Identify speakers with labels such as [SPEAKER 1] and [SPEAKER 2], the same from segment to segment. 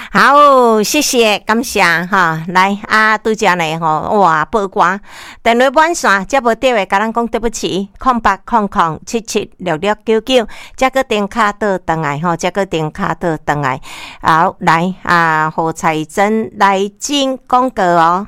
[SPEAKER 1] 好，谢谢，感谢哈。来啊，拄则呢吼，哇，报关电话满线，则无对的，甲咱讲对不起，0800776699，则个电卡倒转来吼，则个电卡倒转来。好，来啊，何彩珍来进广告哦。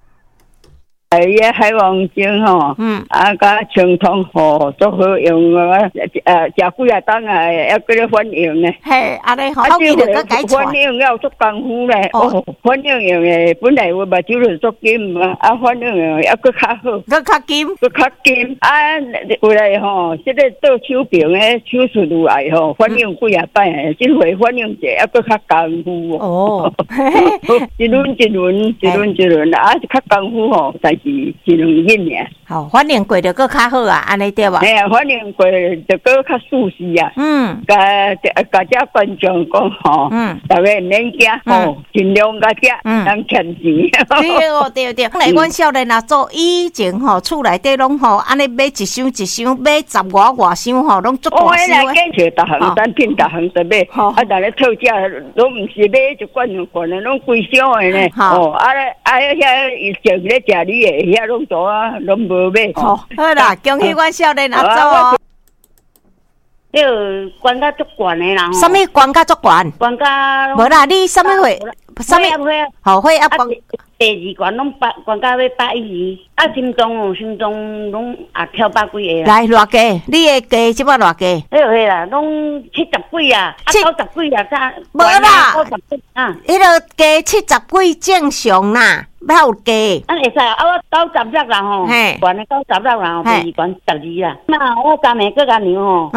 [SPEAKER 2] 海王精吼，甲清汤吼足好用啊！食几啊当啊，还搁咧反应呢。
[SPEAKER 1] 嘿，安尼好，后面就搁改错。
[SPEAKER 2] 反应要足功夫咧，反应用诶，本来我目睭就足金嘛，反应用还搁较好，
[SPEAKER 1] 搁较金。
[SPEAKER 2] 有来吼，即个做手柄诶，手术愈来吼，反应几啊摆，即回反应者还搁较功夫哦。一轮啊，较功夫吼，是两瘾尔。
[SPEAKER 1] 好，反应过就搁较好啊，安尼对吧？
[SPEAKER 2] 哎呀，反应过就搁较舒适啊。甲遮观众讲吼，大家免惊吼，尽量甲遮通欠钱。
[SPEAKER 1] 对。来，阮少年啊，做以前吼，厝内底拢吼，安尼买一箱买15外箱吼，拢足大箱诶。
[SPEAKER 2] 我来建设逐项产品，逐项都买。但咧特价拢毋是买一罐两罐的，拢规箱的呢。遐伊正咧食你的，遐拢做啊，拢无买。
[SPEAKER 1] 好啦，恭喜阮少年啊，走哦。
[SPEAKER 3] 迄个关卡足悬的啦。
[SPEAKER 1] 什么关卡足悬？
[SPEAKER 3] 关卡
[SPEAKER 1] 无啦，你什么会？什么？好会啊！
[SPEAKER 3] 第二关拢关卡要112，心脏拢跳百几个啦。
[SPEAKER 1] 来偌价？你的价即摆偌价？
[SPEAKER 3] 迄啦，拢70几啊，90几啊，
[SPEAKER 1] 无啦
[SPEAKER 3] ，90几啊。
[SPEAKER 1] 迄个价70几正常啦，哪有价？
[SPEAKER 3] 会使啊，我90啦吼，关的90啦吼，第二关12啦。那我昨暝搁甲娘吼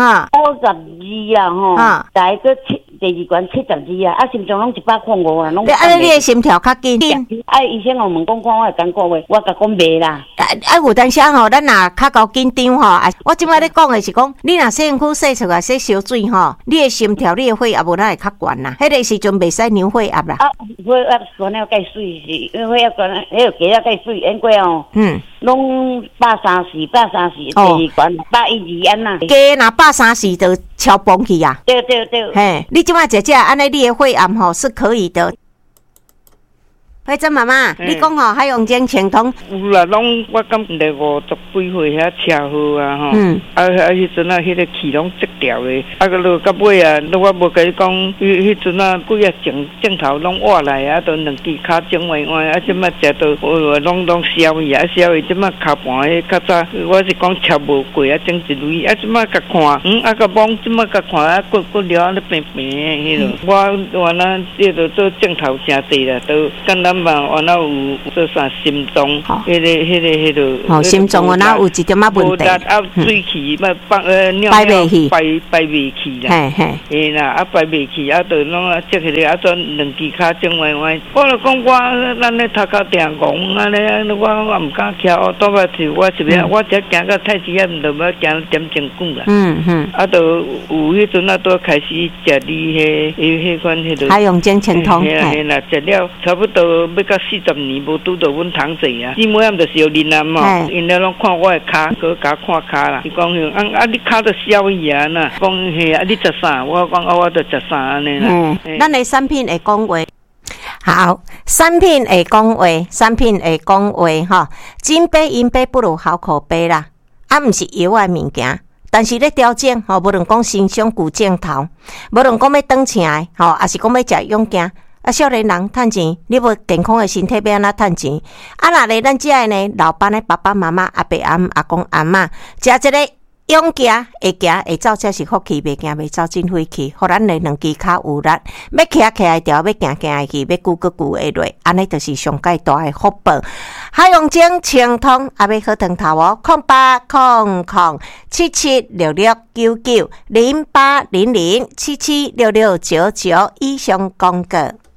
[SPEAKER 3] ，92啦吼，再搁第二关72啊，心脏拢105啦，拢。
[SPEAKER 1] 安尼你的心跳较紧。
[SPEAKER 3] 医生问讲我会讲过话，我甲讲袂啦。
[SPEAKER 1] 有当时吼，咱若较高紧张吼，我即摆咧讲的是讲，你若身躯洗出来洗烧水吼，你的心跳、你的血压无哪会较悬啦？迄个时阵袂使量血压啦。
[SPEAKER 3] 血压悬了介水是，因为血压悬，迄个加了介水，因过哦，拢134，第二关112安呐。
[SPEAKER 1] 加若134就超崩去啊！
[SPEAKER 3] 对。
[SPEAKER 1] 嘿，你即摆食安尼，你的血压吼是可以的。慧珍妈妈，你讲吼，海洋精清汤
[SPEAKER 2] 有啦，拢我感觉50几岁遐车祸啊吼，迄阵啊，迄个气拢折掉的，个落到尾啊，我无甲你讲，迄阵啊，几啊镜头拢挖来啊，都两支骹肿歪歪，即摆食到拢消去啊，消去即摆骹盘迄较早，我是讲超无过啊，整一类啊，即摆甲看，甲摸即摆甲看啊，骨了咧平平迄落，我原来这都做镜头诚济啦，都敢咱嘛，原来有做啥心脏，迄个，
[SPEAKER 1] 哦，心脏原来有一点仔问题，
[SPEAKER 2] 水气尿
[SPEAKER 1] 排袂去，
[SPEAKER 2] 排袂去啦，嘿啦，排袂去，就拢接起来，转两支骹肿歪歪。我就讲咱咧头壳定戆安尼，我毋敢徛，倒摆是我是边，我只行到太极院，就要行点钟久啦。就有迄阵都开始食你迄款迄个
[SPEAKER 1] 海洋精清汤，
[SPEAKER 2] 嘿啦，食了差不多要到40年，无拄到阮堂姐啊。姊妹暗就是有啉啊嘛，因了拢看我的骹，佮甲看骹啦。伊讲你骹都消去啊呐，讲嘿你食啥？我讲我著食啥安尼啦。
[SPEAKER 1] 咱的产品会讲话。好，产品会讲话吼，金杯银杯不如好口碑啦，毋是药的物件。但是咧调整吼，无论讲欣赏古镜头，无论讲要长请的吼，也是讲要食勇敢。少年人趁钱，你无健康的身体要安怎趁钱？若咧咱遮的呢，老班的爸爸妈妈、阿伯阿姆、阿公阿嬷，食一个勇行会走，才是福气；袂行袂走，真晦气。互咱的两支骹有力，要徛会调，要行会去，要久会落，安尼就是上界大的福报。海洋精清汤也要好汤头哦，08007766990800776699以上广告。